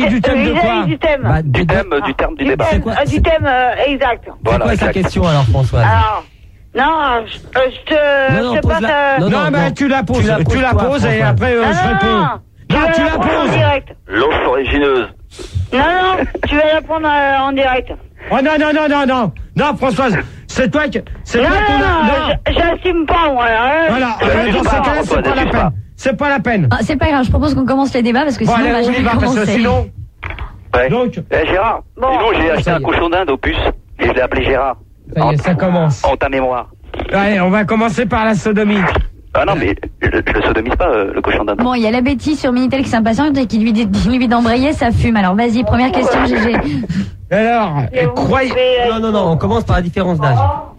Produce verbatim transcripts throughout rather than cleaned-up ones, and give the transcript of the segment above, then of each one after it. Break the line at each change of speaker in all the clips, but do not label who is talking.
du thème de quoi?
Du thème.
Bah,
Du thème, euh, du terme du débat.
thème,
quoi,
euh, du
c'est-
thème euh, exact.
C'est
Voilà,
quoi sa
exact.
question alors, Françoise?
Alors, non, je, euh, je te,
Non, non,
je te
pose
passe.
la-
euh,
non,
Non, mais
non.
tu la poses,
Tu la
tu
poses
la
toi,
poses et
Françoise.
après euh,
non,
je
non,
réponds.
non, tu
Non,
vas
tu
la
la
prendre en
poses.
direct.
L'offre origineuse.
Non, non, tu vas la prendre euh, en direct.
Oh non, non, non, non, non. Non, Françoise, c'est toi qui... C'est
Non,
toi qu'on
non,
a...
non, je- j'assume pas, moi. Hein.
Voilà,
Je
euh,
l'assume
dans
pas,
ces cas-là, c'est
Françoise,
pas la
j'assume
peine.
pas.
C'est pas la peine.
Ah, c'est pas grave, je propose qu'on commence les débats parce que
Bon,
sinon
allez,
on va
on y
jamais
va, parce que
commencer.
sinon...
Ouais.
Donc,
Eh, Gérard,
Bon.
dis donc, j'ai
Ça
acheté
y
un
est.
cochon d'Inde au puce. Et je l'ai appelé Gérard.
ça y est, ça commence.
En ta mémoire.
Allez, on va commencer par la sodomie.
Ah non, mais je, je le sodomise pas, euh, le cochon d'Inde.
Bon, il y a la Betty sur Minitel qui s'impatiente et qui lui dit, qui lui dit d'embrayer, ça fume. Alors vas-y, première question, G G.
Alors,
Et vous
croyez...
pouvez, euh,
Non, non, non, on commence par la différence d'âge.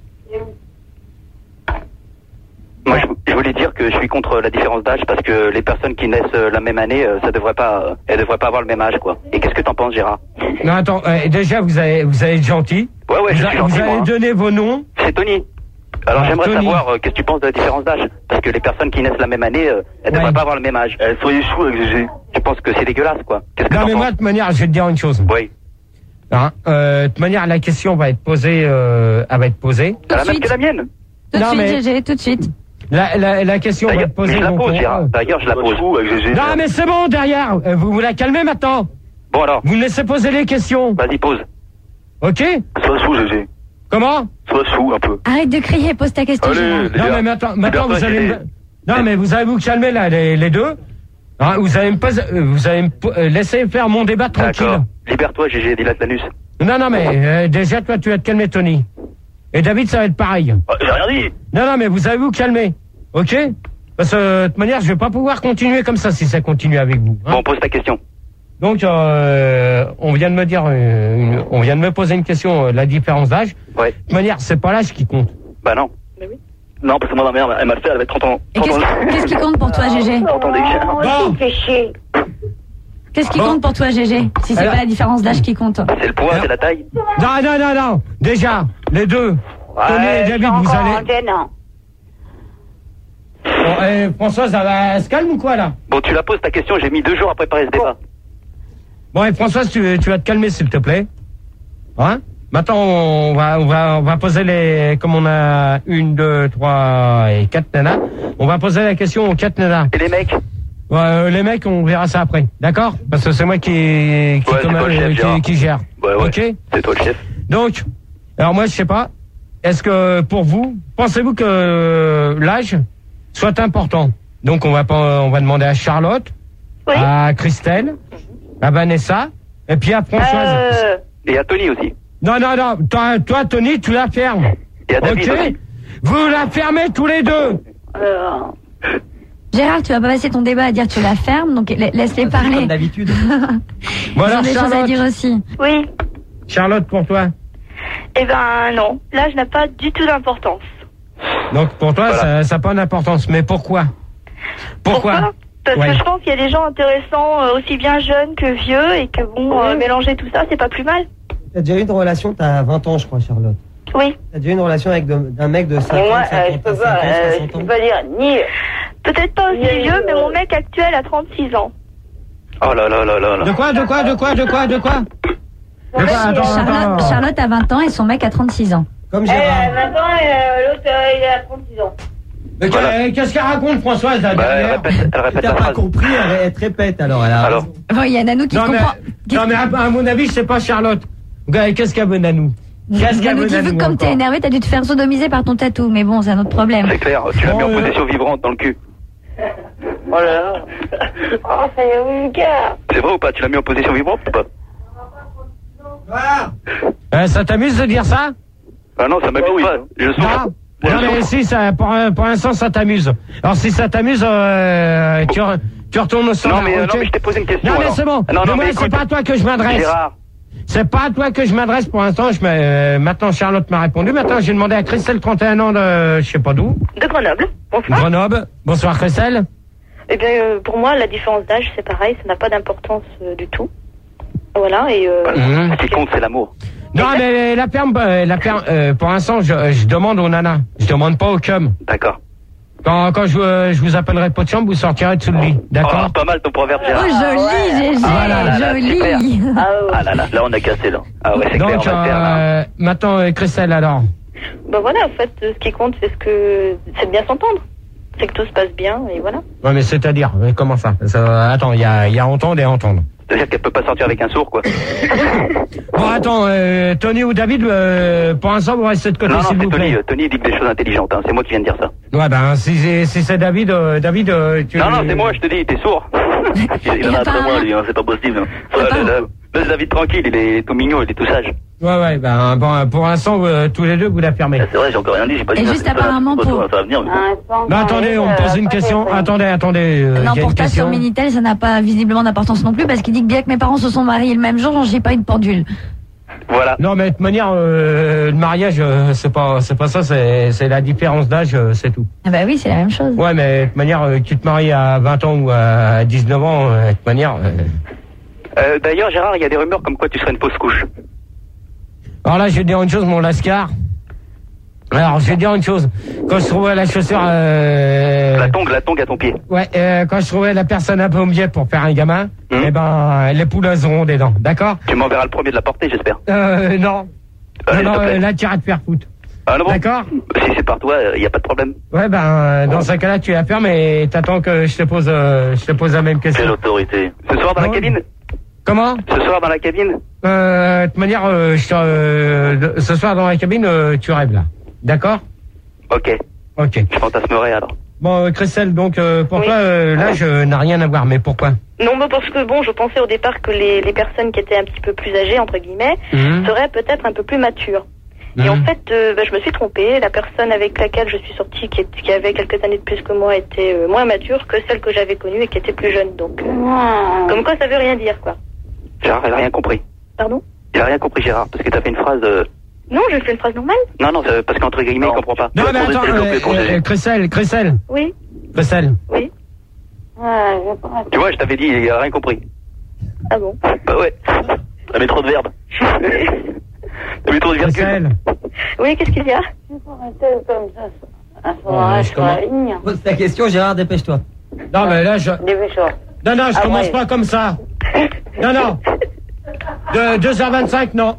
Moi, je, je voulais dire que je suis contre la différence d'âge parce que les personnes qui naissent euh, la même année, euh, ça devrait pas, euh, elles devraient pas avoir le même âge, quoi. Et qu'est-ce que t'en penses, Gérard?
Non, attends, euh, déjà, vous allez, vous allez être gentil.
Ouais, ouais,
vous
je
a-
suis
vous
gentil,
allez
moi, hein.
donner vos noms.
C'est Tony. Alors
Ah,
j'aimerais
Tony.
savoir euh, qu'est-ce que tu penses de la différence d'âge. Parce que les personnes qui naissent la même année, euh, elles
Ouais.
devraient pas avoir le même âge. Elles soyez chou avec G G. Je pense que c'est dégueulasse, quoi. Qu'est-ce que
Non,
t'en
mais
penses?
moi, de toute manière, je vais te dire une chose.
Oui.
Hein, euh, de toute manière, la question va être posée, euh, elle va être posée.
Tout
Elle
de
a même
suite,
que la mienne.
tout de
Non,
suite,
mais-
G G, tout de suite.
La, la, la question va
D'ailleurs,
être posée.
mais je la
donc,
pose,
on-
Gérard. D'ailleurs, je la pose.
Non, mais c'est bon, derrière. Euh, Vous vous la calmez maintenant.
Bon alors,
Vous me laissez poser les questions.
vas-y, pose.
Ok?
Sois sous, G G.
Comment?
Sois sous un peu.
Arrête de crier, pose ta question, Gérard.
Non, mais maintenant, maintenant vous allez me... Non, mais vous allez vous calmer, là, les, les deux. Hein, vous allez me pas, euh, vous allez me po- euh, laisser faire mon débat tranquille.
D'accord. Libère-toi, G G, dilate l'anus.
Non, non, mais euh, déjà, toi, tu vas te calmer, Tony. Et David, ça va être pareil.
Oh, j'ai rien dit.
Non, non, mais vous allez vous calmer. Ok? Parce que, de toute manière, je vais pas pouvoir continuer comme ça si ça continue avec vous. Hein.
Bon, pose ta question.
Donc, euh, on vient de me dire, euh, une- on vient de me poser une question, euh, la différence d'âge.
Ouais.
De toute manière, c'est pas l'âge qui compte.
Bah non.
Mais oui.
Non, parce que moi, ma mère, elle m'a fait, elle avait trente ans.
Et qu'est-ce qui, qu'est-ce qui compte pour toi, G G?
Attendez,
Oh,
Bon.
tu fais chier.
Qu'est-ce qui
Bon.
compte pour toi, G G? Si c'est
Alors-
pas la différence d'âge qui compte.
C'est le poids, c'est la taille.
Non, non, non, non. Déjà, les deux. Tony et David, vous
encore
allez.
antenne, hein.
Bon, eh, Françoise, elle, va- elle se calme ou quoi là?
Bon, tu la poses ta question, j'ai mis deux jours à préparer ce débat.
Bon, et Françoise, tu, tu vas te calmer s'il te plaît. Hein? Maintenant, on va, on va, on va poser les, comme on a une, deux, trois et quatre nanas, on va poser la question aux quatre nanas.
Et les mecs?
Ouais, euh, les mecs, on verra ça après, d'accord? Parce que c'est moi qui, qui,
Ouais, c'est
commande-
toi le chef,
qui-
Gérard.
qui gère.
Ouais, ouais.
Ok?
C'est toi le chef.
Donc, alors moi, je sais pas. Est-ce que pour vous, pensez-vous que euh, l'âge soit important? Donc, on va pas, on va demander à Charlotte,
Oui.
à Christelle, à Vanessa, et puis à Françoise.
Euh,
Et à Tony aussi.
Non, non, non. Toi, toi, Tony, tu la fermes.
Et à David
Ok?
aussi.
Vous la fermez tous les deux.
euh,
Gérard, tu vas pas passer ton débat à dire tu la fermes, donc la- laisse-les
Comme
parler.
d'habitude.
Bon
Ils ont
alors,
des choses à
Charlotte.
dire aussi.
Oui.
Charlotte, pour toi.
Eh ben non, l'âge n'a pas du tout d'importance.
Donc, pour toi,
Voilà.
ça n'a pas d'importance. Mais pourquoi? Pourquoi?
Parce
Ouais.
que je pense qu'il y a des gens intéressants, euh, aussi bien jeunes que vieux, et que bon, euh, mélanger tout ça, c'est pas plus mal.
T'as déjà eu une relation, t'as vingt ans, je crois, Charlotte.
Oui.
T'as déjà eu une relation avec de- d'un mec de cinquante,
moi, euh, je
cinquante,
peux pas,
cinquante,
euh, je
soixante
peux
ans.
pas dire ni.
Peut-être pas aussi
Oui,
vieux, mais
euh,
mon mec actuel a trente-six ans.
Oh là là là là là.
De quoi? De quoi? De quoi? De quoi? De quoi? De quoi? Attends,
Charlotte,
attends.
Charlotte a vingt ans et son mec a trente-six ans.
Comme
Eh,
Gérard.
maintenant, euh, l'autre, euh, il a trente-six ans.
Mais
Voilà.
qu'est- Qu'est-ce qu'elle raconte, Françoise, là,
Bah, elle
derrière?
répète, elle répète
T'as
la
pas
phrase.
compris, elle, elle te répète alors. Elle a
Alors.
raison.
Bon, il y a Nanou qui
Non, mais,
comprend.
non, mais à, à mon avis, c'est pas Charlotte. Gars, qu'est-ce qu'elle veut, Nanou? Qu'est-ce qu'elle
Nanou
veut,
qui veut
Nanou,
que comme t'es
encore?
énervé, t'as dû te faire sodomiser par ton tatou. Mais bon, c'est un autre problème.
C'est clair, tu l'as mis en
Oh, euh.
position vibrante dans le cul.
Oh là là. Oh, c'est vulgaire.
C'est vrai ou pas? Tu l'as mis en position vibrante ou pas?
Euh, ça t'amuse de dire ça?
Ah non, ça m'amuse pas. Je
Non,
souffre. Je
non mais
souffre.
si, ça, pour, euh, pour l'instant, ça t'amuse. Alors si ça t'amuse, euh, tu, re- tu retournes au standard.
Non mais, euh,
ok
non mais je t'ai posé une question.
Non mais
alors.
c'est bon.
Non,
mais
non,
moi,
mais
c'est
écoute,
pas à toi que je m'adresse.
Gérard.
C'est pas à toi que je m'adresse pour l'instant. Je me- euh, maintenant, Charlotte m'a répondu. Maintenant, j'ai demandé à Christelle, trente et un ans, de je sais pas d'où.
De Grenoble. Bonsoir.
Grenoble. Bonsoir, Christelle.
Eh bien, euh, pour moi, la différence d'âge, c'est pareil, ça n'a pas d'importance euh, du tout. Voilà, et... Euh,
Voilà.
Mhm.
Ce qui compte, c'est l'amour.
Non, mais la perme, euh, la perme, euh, pour l'instant, je, je demande aux nanas. Je demande pas aux cum.
D'accord.
Quand, quand je, euh, je vous appellerai pas de chambre, vous sortirez dessous le lit. D'accord?
Oh, pas mal ton proverbe,
Oh,
Gérard.
joli, Gégé,
Ah là là,
joli.
super.
Ah, ouais.
Ah là là, là on a cassé là. Ah ouais, c'est clair,
Donc,
on va le faire là.
euh, maintenant, euh, Christelle, alors.
Bah voilà, en fait, ce qui compte, c'est ce que c'est de bien s'entendre. C'est que tout se passe bien, et voilà.
Ouais, mais c'est-à-dire, mais comment ça, ça Attends, il y a, y a entendre et entendre.
C'est-à-dire qu'elle peut pas sortir avec un sourd, quoi.
Bon, attends, euh, Tony ou David, euh, pour l'instant, vous restez de côté,
Non, non,
s'il
c'est
vous
Tony.
plaît.
euh, Tony dit que des choses intelligentes, hein. C'est moi qui viens de dire ça.
Ouais, ben, si c'est, si c'est David, euh, David, euh, tu...
Non, non, c'est moi, je te dis, t'es sourd. Il en a après moi, lui, hein, c'est pas possible. Ouais,
pas-
là, là, laisse David tranquille, il est tout mignon, il est tout sage.
Ouais, ouais, ben, bon, pour l'instant, euh, tous les deux, vous l'affirmez.
C'est vrai, j'ai encore rien dit, j'ai pas
Et
dit ça,
juste
c'est pas-
apparemment
c'est pas
pour-
toi, ça va venir. mais-
Non, attendez, on me pose une question. Attendez, attendez, euh,
Non,
il y a
pour
une
ta sur
question.
Minitel, ça n'a pas visiblement d'importance non plus parce qu'il dit que bien que mes parents se sont mariés le même jour, j'ai pas eu de pendule.
Voilà.
Non, mais de toute manière, euh, le mariage, euh, c'est pas, c'est pas ça, c'est, c'est la différence d'âge, euh, c'est tout.
Ah bah oui, c'est la même chose.
Ouais, mais de toute manière, euh, que tu te maries à vingt ans ou à dix-neuf ans, euh, de toute manière. euh,
Euh, D'ailleurs, Gérard, il y a des rumeurs comme quoi tu serais une fausse couche.
Alors là, je vais te dire une chose, mon Lascar. Alors, je vais te dire une chose. Quand je trouvais la chaussure, euh...
La tongue, la tongue à ton pied.
ouais, euh, quand je trouvais la personne un peu au milieu pour faire un gamin,
Hum.
eh ben, les poules elles auront des dents, d'accord?
Tu m'enverras le premier de la portée, j'espère.
Euh, non.
Allez,
non,
s'il te
non,
plaît.
euh, là, tu iras te faire foutre.
Ah, non, bon.
D'accord?
Si c'est par toi, il n'y a pas de problème.
Ouais, ben, euh, dans ce cas-là, tu vas faire, mais t'attends que je te pose, euh, je te pose la même
Quelle
question.
autorité. Ce soir dans la
Non.
cabine
Comment?
Ce soir dans la cabine
Euh, de toute manière, euh, je te- euh, de- ce soir dans la cabine, euh, tu rêves là. D'accord?
Ok.
Ok.
Je fantasmerai alors.
Bon, euh, Christelle, donc, euh, pour
Oui.
toi, euh, l'âge euh, n'a rien à voir, mais pourquoi?
Non, mais parce que bon, je pensais au départ que les, les personnes qui étaient un petit peu plus âgées, entre guillemets,
Mhm.
seraient peut-être un peu plus matures. Et
Mhm.
en fait, euh, bah, je me suis trompée. La personne avec laquelle je suis sortie, qui, est- qui avait quelques années de plus que moi, était euh, moins mature que celle que j'avais connue et qui était plus jeune. Donc, euh, comme quoi, ça veut rien dire, quoi.
Gérard, elle a rien compris.
Pardon?
Il a rien compris, Gérard, parce que t'as fait une phrase. euh,
Non, je fais une phrase normale.
Non, non, c'est parce qu'entre guillemets, il comprend pas.
Non, mais attends,
S'il te plaît,
euh,
pour
euh,
Gégé.
Christelle, Christelle,
Oui,
Christelle.
oui.
Ah, je pense.
Tu vois, je t'avais dit, il a rien compris.
Ah bon?
Bah ouais. T'as mis trop de verbes. T'as mis trop de virgules.
Christelle.
Oui, qu'est-ce qu'il y a?
Tu peux rester comme ça, à ce
Ouais,
moment-là,
je
sur la
commence.
ligne.
Pose ta question, Gérard, dépêche-toi.
Non, mais là, je...
Dépêche-toi.
Non, non, je
Ah,
commence
ouais.
pas comme ça. Non, non. De deux heures vingt-cinq, non.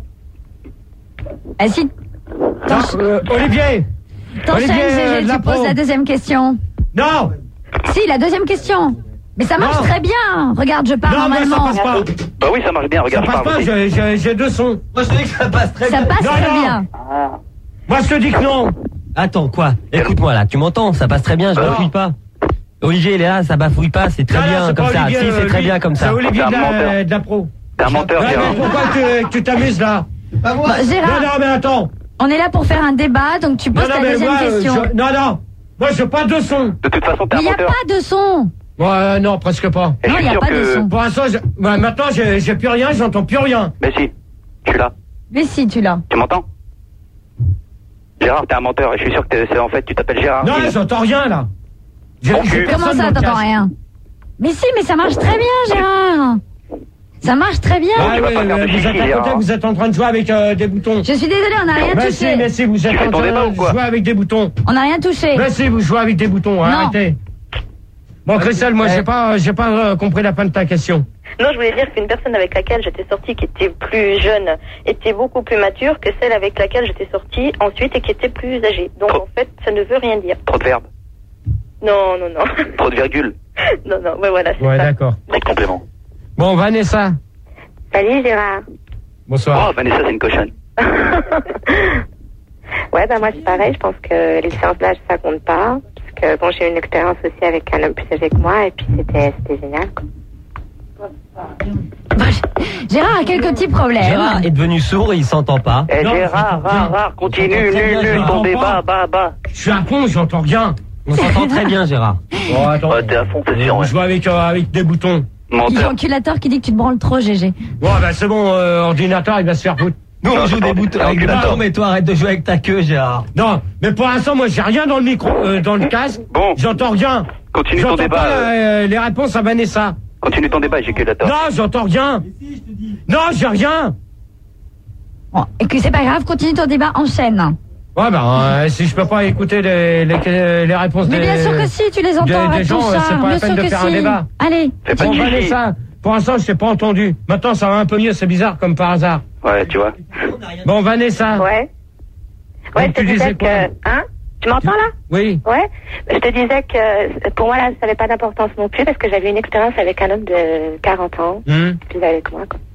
Ah si,
Non, euh, Olivier.
t'enchaînes,
Olivier, euh,
Gégé, tu
Lapro.
poses la deuxième question.
Non.
Si, la deuxième question. Mais ça marche
Non.
très bien. Regarde, je parle
Non, moi, ça
normalement.
passe pas.
Bah oui, ça marche bien,
Ça
regarde, je
passe
parle
pas,
aussi.
j'ai- j'ai j'ai deux sons.
Moi, je te dis que ça passe très
Ça
bien.
passe
Non,
très
non.
bien.
Ah.
Moi, je te dis que non.
Attends, quoi? Écoute-moi, là, tu m'entends? Ça passe très bien, je
Alors
bafouille pas. Olivier, il est là, ça bafouille pas, c'est très
Non, non,
bien
c'est
comme
pas
ça.
Olivier,
Si, c'est
euh,
très
lui.
bien comme ça.
C'est Olivier
C'est un
de la,
menteur.
de la pro.
T'es un menteur,
Ouais, mais
Gérard.
pourquoi tu tu t'amuses là?
Pas moi.
Bon,
Non,
Gérard,
non, mais attends.
on est là pour faire un débat, donc tu
Non,
poses
non,
ta
mais
deuxième
moi, euh,
question.
je- non, non. Moi, je veux pas de son.
De toute façon, t'es
Mais
un
il n'y a
menteur.
pas de son.
Ouais, euh, non, presque pas.
Et je
Non,
suis
il y a
sûr
pas de
que-
son.
Pour l'instant, je... ouais, maintenant, j'ai j'ai plus rien, j'entends plus rien.
Mais si, je suis là.
Mais si, tu l'as.
Tu m'entends? Gérard, t'es un menteur et je suis sûr que t'es- c'est en fait, tu t'appelles Gérard.
Non,
Il-
j'entends rien là. J'ai-
Bon
j'ai
cul.
personne
Comment ça,
dans le
t'entends
casque.
rien? Mais si, mais ça marche très bien, Gérard. Ça marche très bien.
Ah
tu vas
ouais,
pas faire de
euh, vous
chichi,
êtes à côté,
Gérard.
vous êtes en train de jouer avec euh, des boutons.
Je suis désolée, on n'a rien
Mais si,
touché.
mais si, vous êtes
fais
en
ton
train
débat ou
de
quoi
jouer avec des boutons.
On n'a rien touché.
Mais si, vous jouez avec des boutons, arrêtez. Bon, Christelle, moi, j'ai pas, j'ai pas euh, compris la fin de ta question.
Non, je voulais dire qu'une personne avec laquelle j'étais sortie, qui était plus jeune, était beaucoup plus mature que celle avec laquelle j'étais sortie ensuite et qui était plus âgée. Donc,
Trop.
en fait, ça ne veut rien dire.
Trop de verbes,
Non, non, non.
trop de virgules,
non, non, ouais, voilà, c'est
Ouais,
ça.
d'accord.
trop de compléments.
Bon, Vanessa.
Salut Gérard.
Bonsoir.
Oh, Vanessa, c'est une cochonne.
Ouais, bah moi c'est pareil, je pense que les différences d'âge ça compte pas. Parce que bon, j'ai eu une expérience aussi avec un homme plus âgé que moi et puis c'était c'était génial quoi.
Bah, Gérard a quelques petits problèmes.
Gérard est devenu sourd et il s'entend pas.
Eh,
Non,
Gérard,
je-
rare, rare, continue,
Très bien,
nul, nul,
Gérard.
ton
J'entends
débat, bas, bas.
Je suis à fond, j'entends rien.
On s'entend très bien, Gérard.
Bon, attends.
Ouais, t'es à fond, c'est sûr,
On
ouais.
joue avec, euh, avec des boutons.
Il y a
Menteur.
Enculateur qui dit que tu te branles trop, Gégé.
Bon, bah, c'est bon, euh, ordinateur, il va se faire foutre.
Nous, on
Non,
joue
c'est
des
pas-
boutons
c'est
avec des
pas-
boutons, mais toi, arrête de jouer avec ta queue, Gérard.
Non, mais pour l'instant, moi, j'ai rien dans le micro, euh, dans le casque.
Bon,
J'entends rien.
continue ton
J'entends
débat.
pas
euh,
euh, les réponses à Vanessa.
Continue ton débat, éjaculateur.
Non, j'entends rien. Non, j'ai rien.
Bon, et que c'est pas grave, continue ton débat, enchaîne.
Ouais, ben, euh, si je peux pas écouter les, les, les réponses
Mais
des...
bien sûr que si, tu les entends,
des,
arrête
des gens,
tout ça.
c'est pas
Bien
la peine
sûr
de
que
faire
si.
un débat.
Allez.
Fais pas
Bon,
de chichi.
Vanessa, pour l'instant, je t'ai pas entendu. Maintenant, ça va un peu mieux, c'est bizarre, comme par hasard.
Ouais, tu vois.
Bon, Vanessa.
Ouais. Ouais,
Donc,
je te
tu
disais
disais
que...
quoi
Hein? Tu m'entends là?
Oui.
Ouais. Je te disais que pour moi, là, ça n'avait pas d'importance non plus parce que j'avais une expérience avec un homme de quarante ans.
Hum.
Plus avec moi, quoi.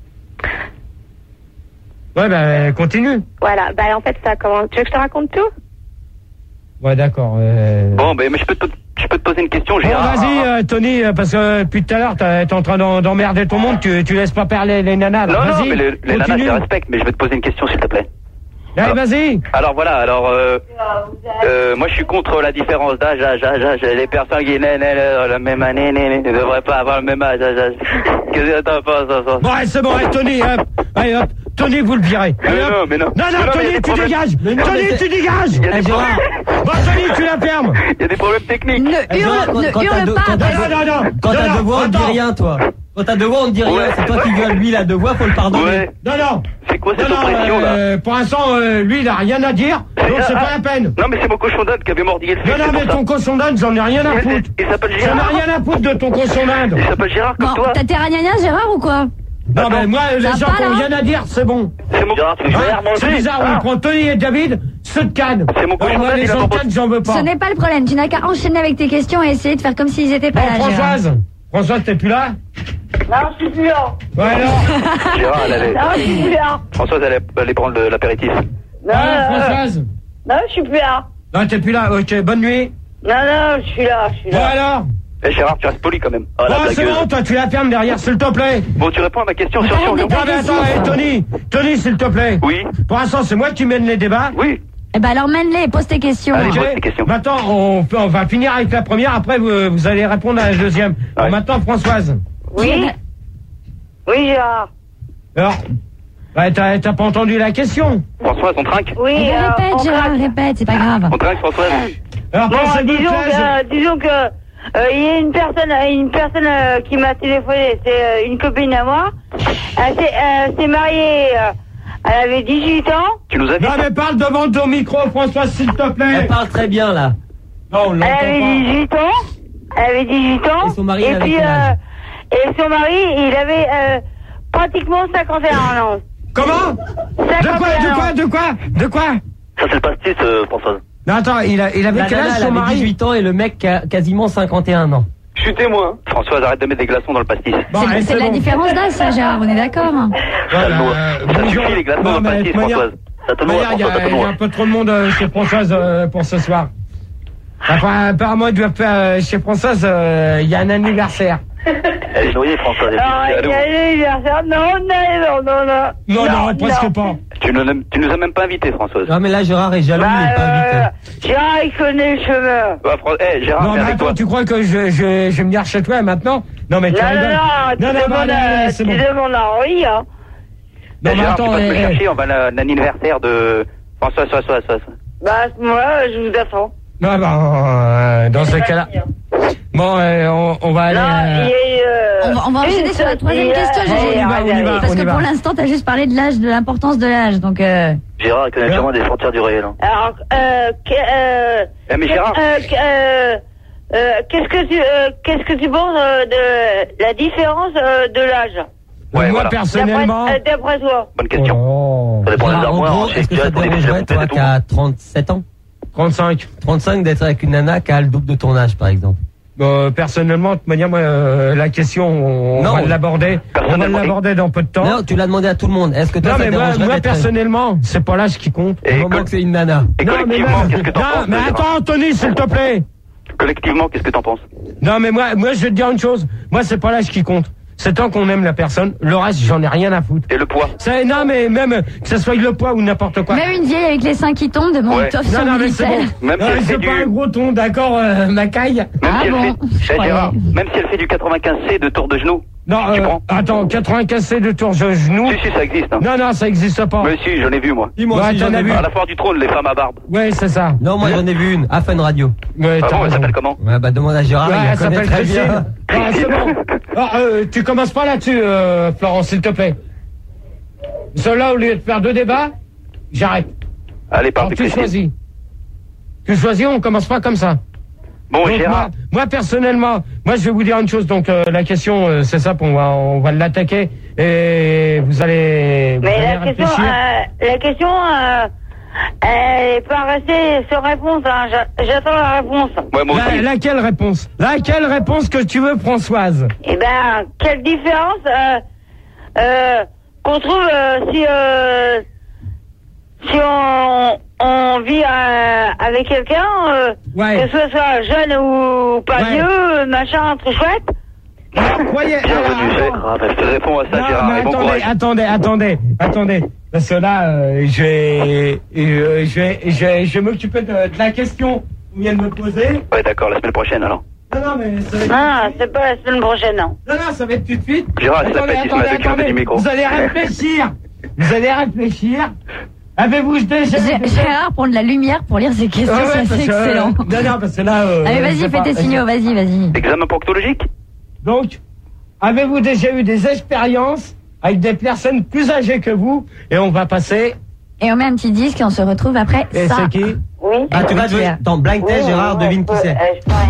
Ouais, ben, continue.
Voilà. Bah, en fait, ça comment... Tu veux que je te raconte tout?
Ouais, d'accord. Euh...
Bon, ben, mais je peux te, je peux te poser une question,
Bon,
Gérard.
vas-y, euh, Tony, euh, parce que euh, depuis tout à l'heure, t'es t'es en train d'en- d'emmerder ton monde, tu, tu laisses pas parler les nanas.
Non,
alors
non,
vas-y,
mais les, les nanas, je
continue.
les respecte, mais je vais te poser une question, s'il te plaît.
Allez, vas-y.
Alors voilà, alors euh, euh, moi je suis contre la différence d'âge. âge, âge, âge. Les personnes qui naissent la même année ne devraient pas avoir le même âge. âge, âge. Qu'est-ce que t'en penses, ça, ça
Bon, allez, c'est bon, allez, Tony, hop. Allez, hop. Tony, vous le virez.
Mais
Allez,
non,
hop.
mais non.
Non,
Mais
non,
non, mais il y a
Tony,
des
tu
problèmes.
dégages.
Mais non,
Tony,
mais
tu dégages.
Il y a des
Eh, Gérard,
problèmes.
Bon, Tony, tu la fermes.
Il y a des problèmes techniques.
Ne
Eh, Gérard,
hurle, ne
quand- quand t'as
hurle
deux-
pas.
quand t'as
Non,
deux-
non, non, non.
Quand
Non,
t'as
non,
deux voix, on ne dit
attends.
rien, toi. Quand t'as deux voix, on ne dit rien.
Ouais.
C'est toi qui gueules. Lui, il a deux voix, faut le pardonner.
Ouais.
Non, non.
C'est quoi cette
Non, non,
oppression là
euh, pour l'instant, euh, lui, il a rien à dire, donc c'est pas la peine.
Non, mais c'est mon cochon d'Inde qui avait mordillé le fils.
Non, non,
c'est
mais
pour ça.
ton cochon d'Inde, j'en ai rien à
Il-
foutre.
Il s'appelle
J'en ai
Gérard.
rien à foutre de ton cochon d'Inde.
Il s'appelle Gérard comme
Bon,
toi.
t'as tes ragnagnas, Gérard, ou quoi?
Non, mais moi, les
Ça
gens
va,
qui ont
là
rien à dire, c'est bon.
C'est mon Gérard, tu veux
Hein,
manger
c'est bizarre, on prend Tony et David, ceux de Cannes.
C'est mon cochon
Alors, moi,
d'Inde,
les
il a
autres
pas-
Cannes, j'en veux pas.
Ce n'est pas le problème. Tu n'as qu'à enchaîner avec tes questions et essayer de faire comme s'ils étaient pas
Bon,
là, Gérard.
Françoise. Françoise, t'es plus là?
Non, je suis plus là.
Ouais, alors.
Gérard, elle allait.
Non, je suis plus là.
Françoise, elle allait, elle allait prendre le- l'apéritif.
Non,
Ouais,
euh,
Françoise.
non, je suis plus là.
Non, t'es plus là. Ok, bonne nuit.
Non, non, je suis là, je suis
Bon,
là.
alors.
Eh Gérard, tu restes poli quand même. Ah, la
Bon, c'est
blagueuse.
bon, toi, tu la fermes derrière, s'il te plaît.
Bon, tu réponds à ma question sur
Arrête
sur
de
Non, mais attends,
agressif.
hé, Tony. Tony, s'il te plaît.
Oui,
Pour l'instant, c'est moi qui mène les débats.
oui.
Eh ben alors mène-les, pose tes questions.
Allez,
Ok.
pose tes questions.
Maintenant, on, peut- on va finir avec la première. Après, vous, vous allez répondre à la deuxième. Bon,
Ouais.
maintenant, Françoise.
Oui. Oui, Gérard.
Alors, ouais, t'as t'as pas entendu la question.
Françoise, on trinque
Oui,
Eh ben,
euh,
répète,
on
Gérard,
craque.
répète, c'est pas grave.
On trinque, Françoise.
Alors,
Bon,
pensez vous
disons
plaise.
que, disons que, euh, il y a une personne, une personne euh, qui m'a téléphoné, c'est euh, une copine à moi. Elle s'est, euh, s'est mariée, euh, elle avait dix-huit ans.
Tu nous as dit
Non, mais parle devant ton micro, Françoise, s'il te
Elle
plaît.
parle très bien, là.
Non, on
Elle
l'entend
avait
pas.
dix-huit ans. Elle avait dix-huit ans.
Et son mari, il avait
puis,
quel âge
euh, et son mari, il avait euh, pratiquement cinquante et un ans.
Comment? De quoi, de quoi, de quoi, de quoi?
Ça, c'est le pastis, euh, Françoise.
Non, attends, il, a, il avait
La
quel
nana,
âge,
elle
son
avait
mari?
dix-huit ans et le mec a quasiment cinquante et un ans.
Je suis témoin. Françoise, arrête de mettre des glaçons dans le pastis.
Bon,
C'est
allez,
c'est de la
bon.
différence d'âge, ça, Gérard, on est d'accord?
Voilà,
Calme-toi.
euh,
Ça
bonjour.
suffit, les glaçons
Non,
dans le
mais de
pastis,
toute manière-
Françoise. Ça te
de
noie,
toute manière, il y,
François, ça
a-
te
il y a
noie.
un peu trop de monde euh, chez Françoise euh, pour ce soir. Enfin, apparemment, il doit faire euh, chez Françoise, euh, il y a un anniversaire.
Elle est noyée, Françoise. elle
Alors,
dit,
il y
allô.
a l'anniversaire. Non, non, non, non.
Non, non, presque pas.
Tu nous, tu nous as même pas invités, Françoise.
Non, mais là, Gérard est jaloux, il est pas
Bah,
invité.
euh, Gérard, il connaît le chemin.
Bah, Fran- eh, Gérard,
Non,
viens
mais
avec
attends,
toi.
tu crois que je, je, je vais venir chez toi maintenant? Non, mais tu
Non, non,
rigoles.
non, tu
non, non,
demandes,
allez, allez,
à-
c'est
tu
bon.
demandes à Henri, hein.
Non, mais
Gérard,
attends,
tu passes me
eh, eh.
chercher, on va à l'anniversaire de Françoise, Françoise, Françoise.
Bah, à ce moment-là, je vous attends.
Non, bah, euh, dans ce cas-là. Bon, euh, on, on va aller.
Non,
euh,
il y a eu, euh,
On va, on va
une
enchaîner sur la troisième
sortie,
question,
euh,
Gégé.
on y va, on y va.
Parce
on
que
y va.
pour l'instant, t'as juste parlé de l'âge, de l'importance de l'âge, donc euh...
Gérard, il connaît sûrement des frontières du réel. Hein.
Alors, euh, que- euh,
Eh, mais
que-
Gérard.
euh, que- euh, euh, qu'est-ce que tu, euh, qu'est-ce que tu penses euh, de la différence euh, de l'âge?
moi,
Ouais, voilà.
personnellement.
D'après euh, d'après toi.
Bonne question.
Oh,
Ça dépend des
Gérard, en
armoires.
gros,
hein,
est-ce que
tu
ça
as
te
pour des
dérangerait,
t-shirts,
toi,
tout.
qui a trente-sept ans?
trente-cinq.
trente-cinq d'être avec une nana qui a le double de ton âge, par exemple?
Bon, personnellement, de toute manière, moi, euh, la question, on,
Non.
va l'aborder. On va
Personnellement,
l'aborder dans peu de temps.
Non, tu l'as demandé à tout le monde. Est-ce que toi,
Non,
ça
mais
te
moi,
dérangerait
moi
d'être-
personnellement, c'est pas l'âge qui compte.
Du
Et,
moment
co-
que c'est une nana.
et
Non, mais
collectivement,
même-
qu'est-ce que t'en
non,
penses
mais
Gérard
attends, Anthony, s'il te plaît.
Collectivement, qu'est-ce que t'en penses?
Non, mais moi, moi, je vais te dire une chose. Moi, c'est pas l'âge qui compte. C'est tant qu'on aime la personne. Le reste, j'en ai rien à foutre.
Et le poids?
C'est, non, mais même, que ce soit le poids ou n'importe quoi.
même une vieille avec les seins qui tombent demande
Ouais.
top
Non,
sur
non, mais c'est bon.
Minitel.
Même
Non,
si elle
mais
fait
c'est
du...
pas un gros ton, d'accord, euh, ma caille.
Même
Ah
si elle
bon,
fait...
je
Eh,
croyais.
Gérard, même si elle fait du quatre-vingt-quinze C de tour de genou.
Non,
Tu
euh,
prends
attends, quatre-vingt-quinze C de tour de genou.
Si, si, ça existe. Hein.
Non, non, ça existe pas.
Mais si, j'en ai vu, moi.
Dis-moi
Ouais,
si
t'en
j'en ai
as
vu.
vu.
À la foire du trône, les femmes à barbe.
Ouais, c'est ça.
Non, moi, j'en ai vu une. À Fun Radio.
Ouais,
Ah
t'as
bon, elle
raison.
s'appelle comment?
Ouais, bah, demande à Gérard,
Ouais,
il la
elle
connaît
s'appelle
très
Christine.
bien.
Ah, c'est bon. Ah, euh, tu commences pas là-dessus, euh, Florence, s'il te plaît. Cela, au lieu de faire deux débats, j'arrête.
Allez, parle
Alors,
de
tu
Christine.
choisis. Tu choisis, on commence pas comme ça.
Bon,
Donc,
Gérard.
moi, moi, personnellement, moi je vais vous dire une chose. Donc euh, la question, euh, c'est ça, on va on va l'attaquer et vous allez. Vous
Mais
allez
la question,
réfléchir.
euh, la question, euh, elle est pas restée sans réponse. Hein. J'a- J'attends la réponse.
Ouais, moi aussi.
La- laquelle réponse Laquelle réponse que tu veux, Françoise?
Eh ben, quelle différence euh, euh, qu'on trouve euh, si euh, si on on vit euh, avec quelqu'un, euh,
Ouais.
que ce soit jeune ou pas
Ouais.
vieux, machin, très chouette.
Alors, croyez.
Bienvenue,
alors,
Gérard. Je te réponds à ça,
Non,
Gérard.
mais
Et bon
attendez,
courage.
attendez, attendez, attendez. Parce que là, euh, je vais, euh, je vais, je vais, je vais m'occuper de, de la question qu'on vient de me poser.
Ouais, d'accord, la semaine prochaine, alors.
Non, non, mais ça va être
Ah,
tout de suite.
c'est pas la semaine prochaine, non.
Non, non, ça va être tout de suite.
Gérard, c'est la
Attendez,
fête, il se
attendez,
met à deux kilomètres
attendez.
du micro.
Vous allez réfléchir. Vous allez réfléchir. Avez-vous déjà...
Gé- Gérard prend de la lumière pour lire ses questions,
Ouais, ouais,
c'est
parce que, euh,
excellent.
non, non, parce que là... euh,
Allez,
je
vas-y,
sais
fais
pas.
tes signaux, vas-y, vas-y.
Examen proctologique?
Donc, avez-vous déjà eu des expériences avec des personnes plus âgées que vous? Et on va passer...
Et on met un petit disque et on se retrouve après
Et
ça.
c'est qui?
Oui.
Ah, tu vas jouer dans Blind Test, Gérard, devine qui c'est.
Euh, je prends